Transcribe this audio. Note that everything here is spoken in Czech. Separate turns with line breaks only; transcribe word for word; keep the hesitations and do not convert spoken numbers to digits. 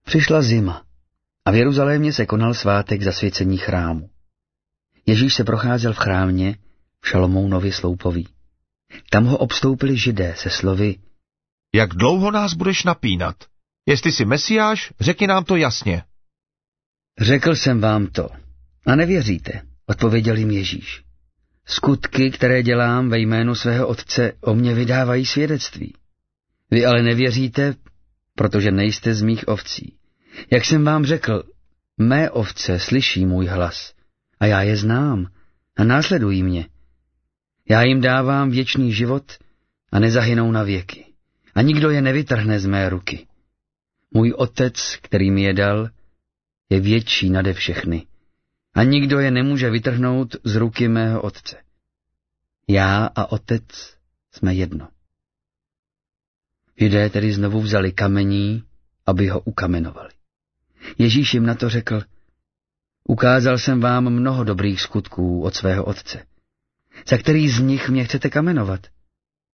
Přišla zima a v Jeruzalémě se konal svátek zasvěcení chrámu. Ježíš se procházel v chrámě v Šalomounově sloupoví. Tam ho obstoupili Židé se slovy:
Jak dlouho nás budeš napínat? Jestli jsi Mesiáš, řekni nám to jasně.
Řekl jsem vám to a nevěříte, odpověděl jim Ježíš. Skutky, které dělám ve jménu svého Otce, o mě vydávají svědectví. Vy ale nevěříte, protože nejste z mých ovcí. Jak jsem vám řekl, mé ovce slyší můj hlas a já je znám a následují mě. Já jim dávám věčný život a nezahynou na věky a nikdo je nevytrhne z mé ruky. Můj Otec, který mi je dal, je větší nade všechny a nikdo je nemůže vytrhnout z ruky mého Otce. Já a Otec jsme jedno. Židé tedy znovu vzali kamení, aby ho ukamenovali. Ježíš jim na to řekl: Ukázal jsem vám mnoho dobrých skutků od svého Otce. Za který z nich mě chcete kamenovat?